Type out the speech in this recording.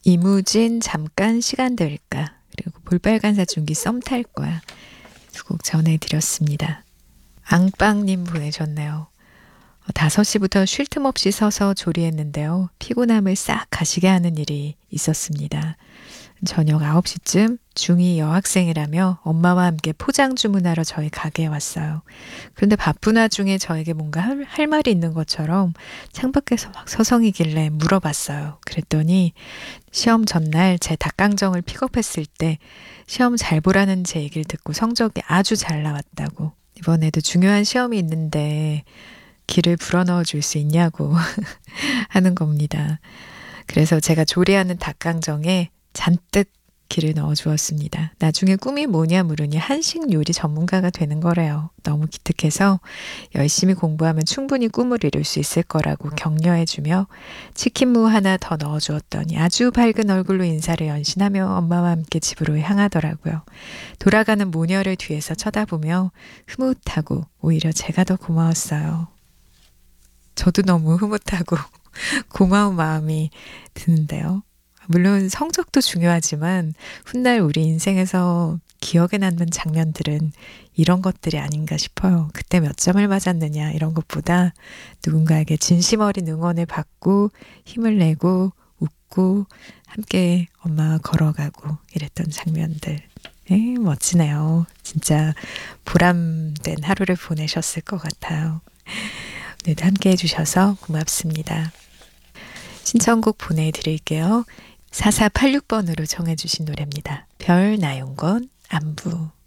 이무진 잠깐 시간 될까? 그리고 볼빨간 사춘기 썸 탈 거야. 두 곡 전해드렸습니다. 앙빵님 보내셨네요. 5시부터 쉴 틈 없이 서서 조리했는데요. 피곤함을 싹 가시게 하는 일이 있었습니다. 저녁 9시쯤 중2 여학생이라며 엄마와 함께 포장 주문하러 저희 가게에 왔어요. 그런데 바쁜 와중에 저에게 뭔가 할 말이 있는 것처럼 창밖에서 막 서성이길래 물어봤어요. 그랬더니 시험 전날 제 닭강정을 픽업했을 때 시험 잘 보라는 제 얘기를 듣고 성적이 아주 잘 나왔다고. 이번에도 중요한 시험이 있는데 기를 불어넣어 줄 수 있냐고 하는 겁니다. 그래서 제가 조리하는 닭강정에 잔뜩 기를 넣어 주었습니다. 나중에 꿈이 뭐냐 물으니 한식 요리 전문가가 되는 거래요. 너무 기특해서 열심히 공부하면 충분히 꿈을 이룰 수 있을 거라고 격려해주며 치킨무 하나 더 넣어 주었더니 아주 밝은 얼굴로 인사를 연신하며 엄마와 함께 집으로 향하더라고요. 돌아가는 모녀를 뒤에서 쳐다보며 흐뭇하고 오히려 제가 더 고마웠어요. 저도 너무 흐뭇하고 고마운 마음이 드는데요. 물론 성적도 중요하지만 훗날 우리 인생에서 기억에 남는 장면들은 이런 것들이 아닌가 싶어요. 그때 몇 점을 맞았느냐 이런 것보다 누군가에게 진심 어린 응원을 받고 힘을 내고 웃고 함께 엄마와 걸어가고 이랬던 장면들. 멋지네요. 진짜 보람된 하루를 보내셨을 것 같아요. 오늘도 함께 해주셔서 고맙습니다. 신청곡 보내드릴게요. 4486번으로 정해주신 노래입니다. 별 나용건 안부.